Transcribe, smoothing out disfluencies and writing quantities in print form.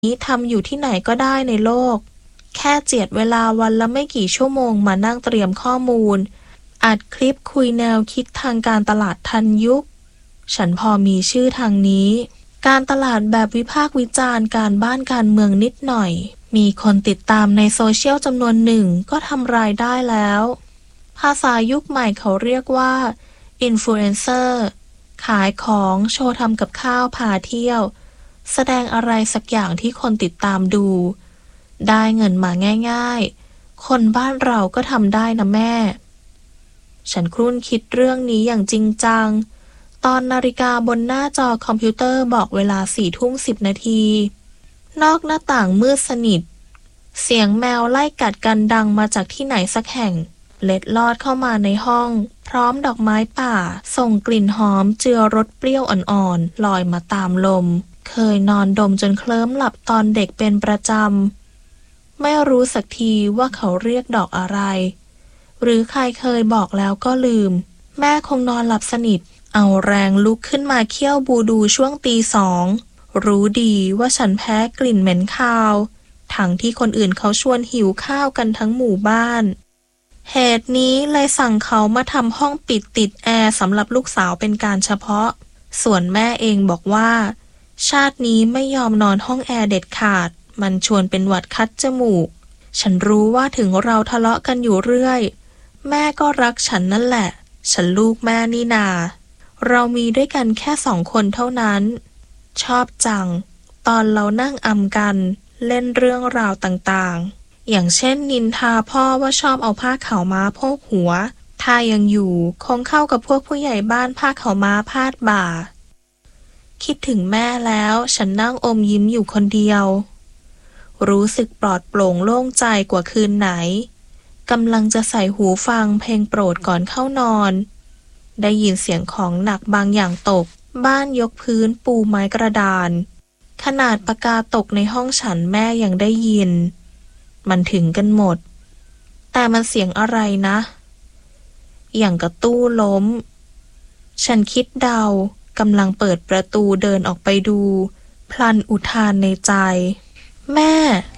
นี้ทำอยู่ที่ไหนก็ได้ในโลกแค่เจียดเวลาวันละไม่กี่ชั่วโมงมานั่งเตรียมข้อมูลอัดคลิปคุยแนวคิดทางการตลาดทันยุคฉันพอมีชื่อทางนี้การตลาดแบบวิพากษ์วิจารณ์การบ้านการเมืองนิดหน่อยมีคนติดตามในโซเชียลจำนวนหนึ่งก็ทำรายได้แล้วภาษายุคใหม่เขาเรียกว่าอินฟลูเอนเซอร์ขายของโชว์ทำกับข้าวพาเที่ยวแสดงอะไรสักอย่างที่คนติดตามดูได้เงินมาง่ายๆคนบ้านเราก็ทำได้นะแม่ฉันครุ่นคิดเรื่องนี้อย่างจริงจังตอนนาฬิกาบนหน้าจอคอมพิวเตอร์บอกเวลา4:10 น.นอกหน้าต่างมืดสนิทเสียงแมวไล่กัดกันดังมาจากที่ไหนสักแห่งเล็ดลอดเข้ามาในห้องพร้อมดอกไม้ป่าส่งกลิ่นหอมเจือรสเปรี้ยวอ่อนๆลอยมาตามลมเคยนอนดมจนเคลิ้มหลับตอนเด็กเป็นประจำไม่รู้สักทีว่าเขาเรียกดอกอะไรหรือใครเคยบอกแล้วก็ลืมแม่คงนอนหลับสนิทเอาแรงลุกขึ้นมาเคี่ยวบูดูช่วง2:00รู้ดีว่าฉันแพ้กลิ่นเหม็นคาวทั้งที่คนอื่นเขาชวนหิวข้าวกันทั้งหมู่บ้านเหตุนี้เลยสั่งเขามาทำห้องปิดติดแอร์สำหรับลูกสาวเป็นการเฉพาะส่วนแม่เองบอกว่าชาตินี้ไม่ยอมนอนห้องแอร์เด็ดขาดมันชวนเป็นหวัดคัดจมูกฉันรู้ว่าถึงเราทะเลาะกันอยู่เรื่อยแม่ก็รักฉันนั่นแหละฉันลูกแม่นี่นาเรามีด้วยกันแค่2 คนเท่านั้นชอบจังตอนเรานั่งอำกันเล่นเรื่องราวต่างๆอย่างเช่นนินทาพ่อว่าชอบเอาผ้าขาวม้าโพกหัวถ้ายังอยู่คงเข้ากับพวกผู้ใหญ่บ้านผ้าขาวม้าพาดบ่าคิดถึงแม่แล้วฉันนั่งอมยิ้มอยู่คนเดียวรู้สึกปลอดโปร่งโล่งใจกว่าคืนไหนกำลังจะใส่หูฟังเพลงโปรดก่อนเข้านอนได้ยินเสียงของหนักบางอย่างตกบ้านยกพื้นปูไม้กระดานขนาดปากกาตกในห้องฉันแม่ยังได้ยินมันถึงกันหมดแต่มันเสียงอะไรนะอย่างกระตู้ล้มฉันคิดเดากำลังเปิดประตูเดินออกไปดูพลันอุทานในใจแม่